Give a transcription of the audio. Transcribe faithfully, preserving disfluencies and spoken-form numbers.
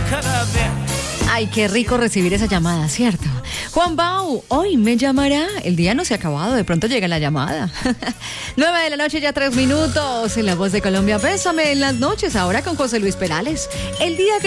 Ay, qué rico recibir esa llamada, ¿cierto? Juan Bau, hoy me llamará. El día no se ha acabado, de pronto llega la llamada. Nueve de la noche, ya tres minutos. En La Voz de Colombia, Bésame en las noches, ahora con José Luis Perales. El día que